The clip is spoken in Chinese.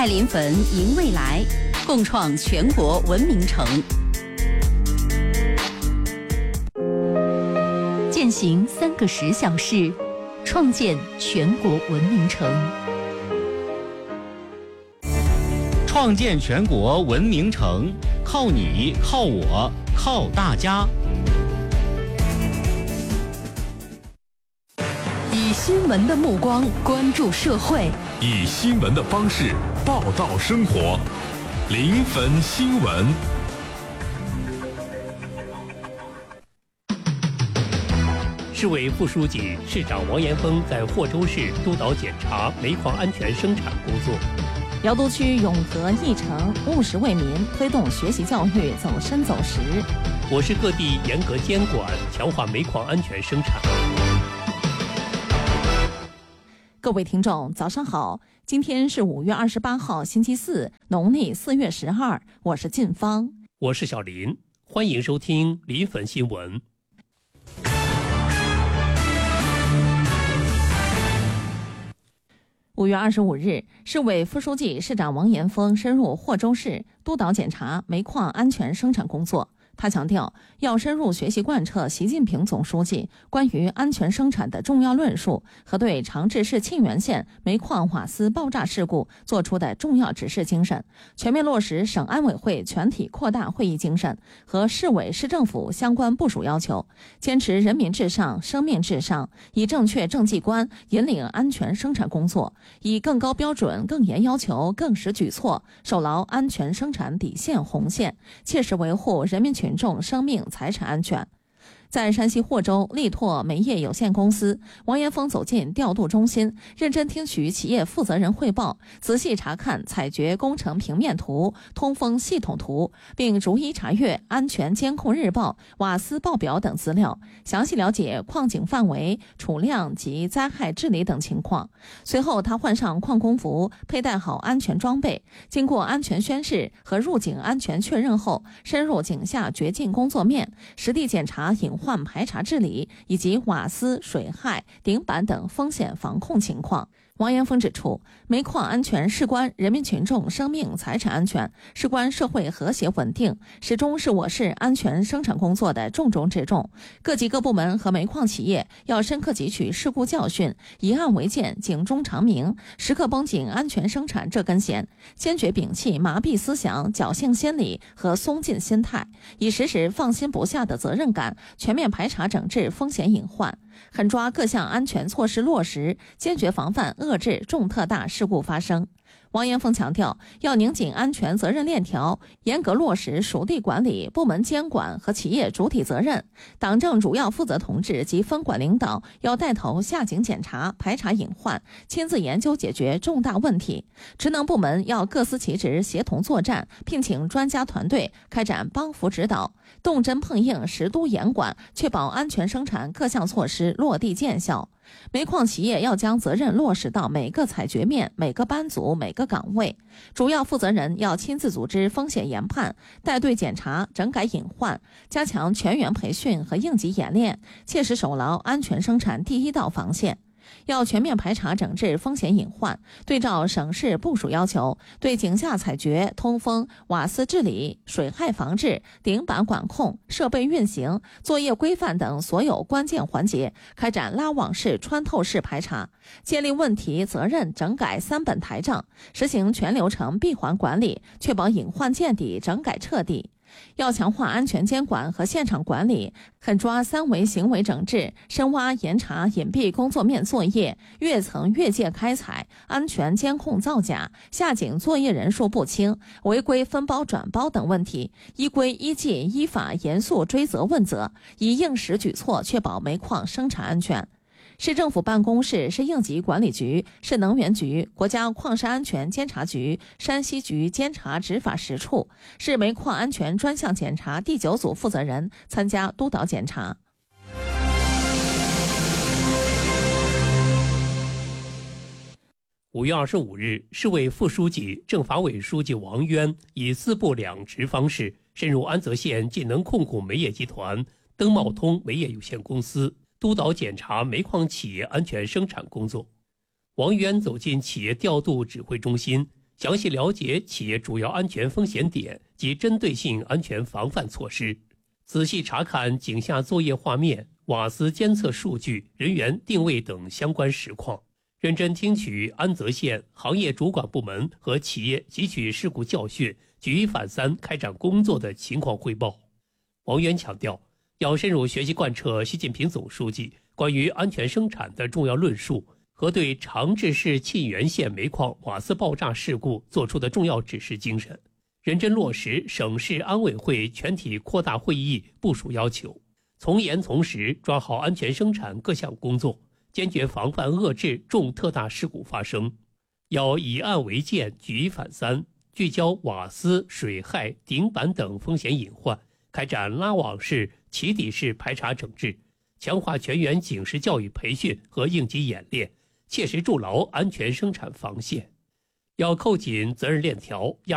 爱临汾迎未来，共创全国文明城。践行3个10小时，创建全国文明城。 创建全国文明城，靠你，靠我，靠大家。 以新闻的目光关注社会， 以新闻的方式报道生活。临汾新闻。 市委副书记、市长王延峰在霍州市督导检查煤矿安全生产工作。 辽都区永和、义城务实为民，推动学习教育走深走实。 我市各地严格监管，强化煤矿安全生产。 各位听众，早上好！今天是5月28号，星期四，农历4月12。我是晋芳， 我是小林，欢迎收听临汾新闻。 5月25日，市委副书记、市长王延峰深入霍州市督导检查煤矿安全生产工作。他强调，要深入学习贯彻习近平总书记关于安全生产的重要论述和对长治市沁源县煤矿瓦斯爆炸事故作出的重要指示精神，全面落实省安委会全体扩大会议精神和市委市政府相关部署要求，坚持人民至上、生命至上，以正确政绩观引领安全生产工作，以更高标准、更严要求、更实举措，守牢安全生产底线红线，切实维护人民群众生命财产安全。在山西霍州力拓煤业有限公司，王延峰走进调度中心，认真听取企业负责人汇报，仔细查看采掘工程平面图、通风系统图，并逐一查阅安全监控日报、瓦斯报表等资料，详细了解矿井范围、储量及灾害治理等情况。随后，他换上矿工服，佩戴好安全装备，经过安全宣誓和入井安全确认后，深入井下掘进工作面，实地检查隐患排查治理以及瓦斯、水害、顶板等风险防控情况。王延峰指出，煤矿安全事关人民群众生命财产安全，事关社会和谐稳定，始终是我市安全生产工作的重中之重。各级各部门和煤矿企业要深刻汲取事故教训，以案为鉴，警钟长鸣，时刻绷紧安全生产这根弦，坚决摒弃麻痹思想、侥幸心理和松劲心态，以实施放心不下的责任感，全面排查整治风险隐患，狠抓各项安全措施落实，坚决防范遏制重特大事故发生。王延峰强调，要拧紧安全责任链条，严格落实属地管理、部门监管和企业主体责任。党政主要负责同志及分管领导要带头下井检查、排查隐患，亲自研究解决重大问题。职能部门要各司其职，协同作战，聘请专家团队开展帮扶指导，动真碰硬，实督严管，确保安全生产各项措施落地见效。煤矿企业要将责任落实到每个采掘面、每个班组、每个岗位，主要负责人要亲自组织风险研判，带队检查、整改隐患，加强全员培训和应急演练，切实守牢安全生产第一道防线。要全面排查整治风险隐患，对照省市部署要求，对井下采掘、通风、瓦斯治理、水害防治、顶板管控、设备运行、作业规范等所有关键环节开展拉网式、穿透式排查，建立问题、责任、整改3本台账，实行全流程闭环管理，确保隐患见底、整改彻底。要强化安全监管和现场管理，狠抓3维行为整治，深挖严查隐蔽工作面作业、越层越界开采、安全监控造假、下井作业人数不清、违规分包转包等问题，依规依纪依法严肃追责问责，以应时举措确保煤矿生产安全。市政府办公室、市应急管理局、市能源局、国家矿山安全监察局、山西局监察执法实处、市煤矿安全专项检查第9组负责人参加督导检查。 5月25日，市委副书记、政法委书记王渊以4部2职方式深入安泽县晋能控股煤业集团登茂通煤业有限公司，督导检查煤矿企业安全生产工作。王渊走进企业调度指挥中心， 详细了解企业主要安全风险点及针对性安全防范措施，仔细查看井下作业画面、瓦斯监测数据、人员定位等相关实况，认真听取安泽县行业主管部门和企业汲取事故教训、举一反三开展工作的情况汇报。王源强调，要深入学习贯彻习近平总书记关于安全生产的重要论述和对长治市沁源县煤矿瓦斯爆炸事故作出的重要指示精神，认真落实省市安委会全体扩大会议部署要求，从严从实抓好安全生产各项工作，坚决防范遏制重特大事故发生。要以案为鉴，举一反三，聚焦瓦斯、水害、顶板等风险隐患，开展拉网式、起底式排查整治，强化全员警示教育培训和应急演练，切实筑牢安全生产防线。要扣紧责任链条，